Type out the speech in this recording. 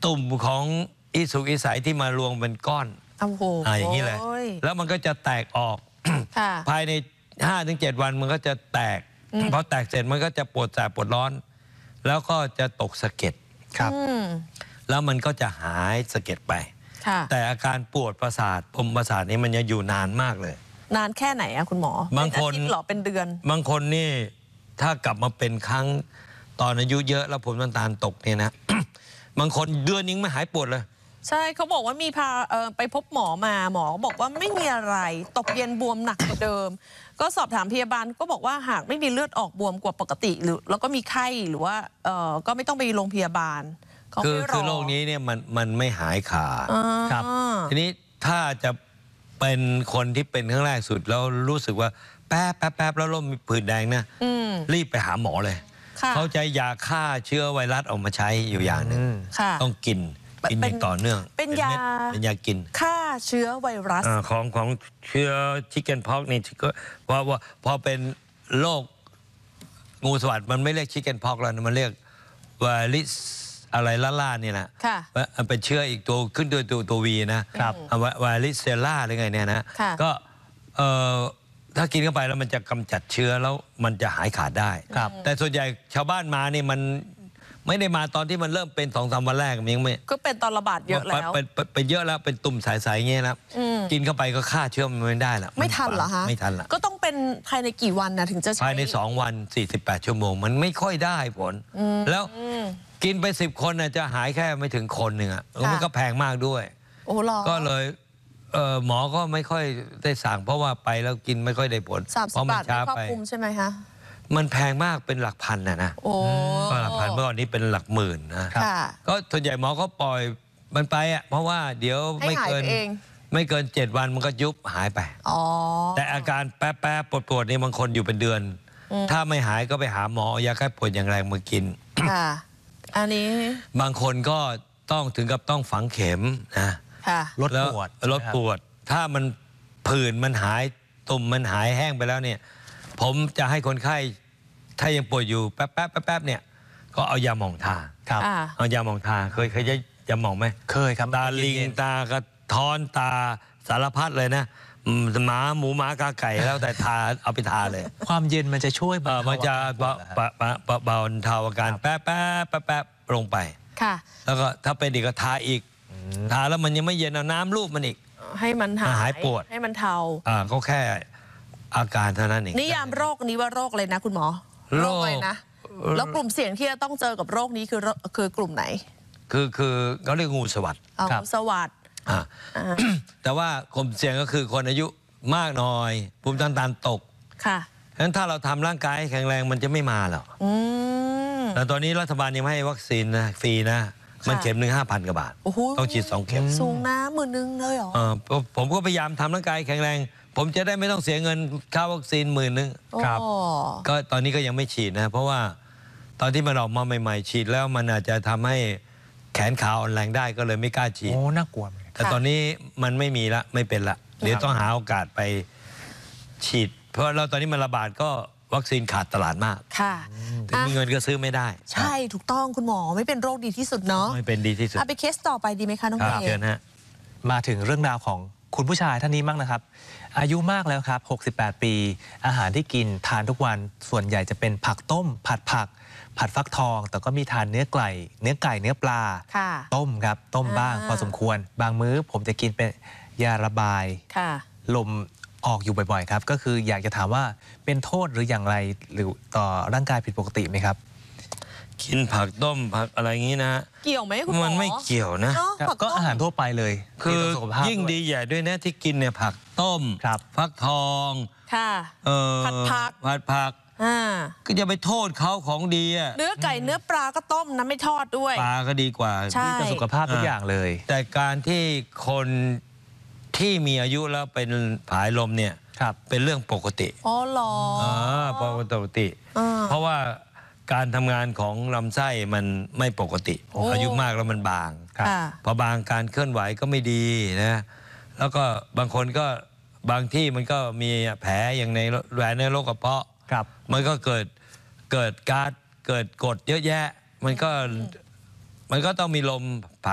ตุ่มของอีสุกอีใสที่มารวมเป็นก้อนอย่างนี้เลยแล้วมันก็จะแตกออกภายใน 5-7 วันมันก็จะแตกพอแตกเสร็จมันก็จะปวดแสบปวดร้อนแล้วก็จะตกสะเก็ดครับแล้วมันก็จะหายสะเก็ดไปแต่อาการปวดประสาทปมประสาทนี้มันยังอยู่นานมากเลยนานแค่ไหนอะคุณหมอบางคนหรอเป็นเดือนบางคนนี่ถ้ากลับมาเป็นครั้งตอนอายุเยอะแล้วภูมิต้านทานตกเนี่ยนะ บางคนเดือนนึงไม่หายปวดเลยใช่เขาบอกว่ามีพาไปพบหมอมาหมอบอกว่าไม่มีอะไรตกเย็นบวมหนักกว่าเดิมก็สอบถามพยาบาลก็บอกว่าหากไม่มีเลือดออกบวมกว่าปกติหรือแล้วก็มีไข้หรือว่าก็ไม่ต้องไปโรงพยาบาลคือโรคนี้เนี่ยมันไม่หายขาดครับทีนี้ถ้าจะเป็นคนที่เป็นครั้งแรกสุดแล้วรู้สึกว่าแป๊บแล้วร่มมีผื่นแดงนะรีบไปหาหมอเลยเขาจะยาฆ่าเชื้อไวรัสออกมาใช้อยู่อย่างหนึ่งต้องกินอย่างต่อเนื่องเป็นยากินฆ่าเชื้อไวรัสของเชื้อชิคเก้นพ็อกนี่ก็ว่าพอเป็นโรคงูสวัสด์มันไม่เรียกชิคเก้นพ็อกแล้วมันเรียกไวรัสอะไรล่าๆนี่นะมันเป็นเชื้ออีกตัวขึ้นด้วยตัววีนะไวรัสเซลล่าหรือไงเนี่ยนะก็ถ้ากินเข้าไปแล้วมันจะกำจัดเชื้อแล้วมันจะหายขาดได้แต่ส่วนใหญ่ชาวบ้านมานี่มันไม่ได้มาตอนที่มันเริ่มเป็น2-3 วันแรกมันยังไม่ก็เป็นตอนระบาดเยอะแล้วเป็นเยอะแล้วเป็นตุ่มใสๆเงี้ยนะกินเข้าไปก็ฆ่าเชื้อมันไม่ได้แล้วไม่ทันเหรอฮะไม่ทันละก็ต้องเป็นภายในกี่วันนะถึงจะใช้ภายใน2 วัน 48 ชั่วโมงมันไม่ค่อยได้ผลแล้วกินไป10 คนจะหายแค่ไม่ถึงคนหนึ่งมันก็แพงมากด้วยก็เลยหมอก็ไม่ค่อยได้สั่งเพราะว่าไปแล้วกินไม่ค่อยได้ผลเพราะมันช้าไปใช่ไหมคะมันแพงมากเป็นหลักพันนะก็หลักพันเมื่อก่อนนี้เป็นหลักหมื่นนะก็ส่วนใหญ่หมอก็ปล่อยมันไปเพราะว่าเดี๋ยวไม่เกิน 7 วันมันก็ยุบหายไปแต่อาการแป๊บปวดนี่บางคนอยู่เป็นเดือนถ้าไม่หายก็ไปหาหมอยาแก้ปวดอย่างแรงมากินอันนี้บางคนก็ต้องถึงกับต้องฝังเข็มนะลดปวดถ้ามันผื่นมันหายตุ่มมันหายแห้งไปแล้วเนี่ยผมจะให้คนไข้ถ้ายังปวดอยู่แป๊บเนี่ยก็เอายาหม่องทาเอายาหม่องทาเคยได้ยาหม่องไหมเคยครับตาลิงตากระท้อนตาสารพัดเลยนะหมาหมูหมากาไก่แล้วแต่ทาเอาไปทาเลยความเย็นมันจะช่วยมันจะเบาเทาอาการแป๊บลงไปแล้วก็ถ้าเป็นอีกก็ทาอีกทาแล้วมันยังไม่เย็นเอาน้ำลูบมันอีกให้มันหายปวดให้มันเทาก็แค่อาการเท่านั้นเองนิยามโรคนี้ว่าโรคเลยนะคุณหมอโรคอะไรนะแล้วกลุ่มเสี่ยงที่จะต้องเจอกับโรคนี้คือกลุ่มไหนคือเขาเรียกงูสวัสด์งูสวัสด์แต่ว่ากลุ่มเสี่ยงก็คือคนอายุมากหน่อยภูมิต้านทานตกค่ะฉะนั้นถ้าเราทำร่างกายแข็งแรงมันจะไม่มาหรอกแต่ตอนนี้รัฐบาลยังไม่ให้วัคซีนนะฟรีนะมันเข็มหนึ่ง 5,000 กว่าบาทต้องฉีด2 เข็มสูงนะ10,000เลยเหรอผมก็พยายามทำร่างกายแข็งแรงผมจะได้ไม่ต้องเสียเงินค่าวัคซีน10,000ครับก็ตอนนี้ก็ยังไม่ฉีดนะเพราะว่าตอนที่มันออกมาใหม่ๆฉีดแล้วมันอาจจะทำให้แขนขาอ่อนแรงได้ก็เลยไม่กล้าฉีดน่ากลัวแต่ตอนนี้มันไม่มีละไม่เป็นละเดี๋ยวต้องหาโอกาสไปฉีดเพราะเราตอนนี้มันระบาดก็วัคซีนขาดตลาดมากค่ะถึงมีเงินก็ซื้อไม่ได้ใช่ถูกต้องคุณหมอไม่เป็นโรคดีที่สุดเนาะไม่เป็นดีที่สุดไปเคสต่อไปดีไหมคะน้องเอ๋เชิญฮะมาถึงเรื่องราวของคุณผู้ชายท่านนี้มั่งนะครับอายุมากแล้วครับ68 ปีอาหารที่กินทานทุกวันส่วนใหญ่จะเป็นผักต้มผัดผักผัดฟักทองแต่ก็มีทานเนื้อไก่เนื้อปลาต้มครับต้มบ้างพอสมควรบางมื้อผมจะกินเป็นยาระบายลมออกอยู่บ่อยๆครับก็คืออยากจะถามว่าเป็นโทษหรืออย่างไรหรือต่อร่างกายผิดปกติไหมครับกินผักต้มผักอะไรอย่างนี้นะเกี่ยวไหมคุณหมอมันไม่เกี่ยวนะก็อาหารทั่วไปเลยคือยิ่งดีใหญ่ด้วยนะที่กินเนี่ยผักต้มฟักทองผัดผักก็จะไปโทษเขาของดีอะเนื้อไก่เนื้อปลาก็ต้มนะไม่ทอดด้วยปลาก็ดีกว่าที่จะสุขภาพทุกอย่างเลยแต่การที่คนที่มีอายุแล้วเป็นผายลมเนี่ยเป็นเรื่องปกติอ๋อเหรอปกติเพราะว่าการทำงานของลำไส้มันไม่ปกติอายุมากแล้วมันบางพอบางการเคลื่อนไหวก็ไม่ดีนะแล้วก็บางคนก็บางที่มันก็มีแผลอย่างในโรคกระเพาะมันก็เกิดก๊าซเกิดกรดเยอะแยะมันก็ต้องมีลม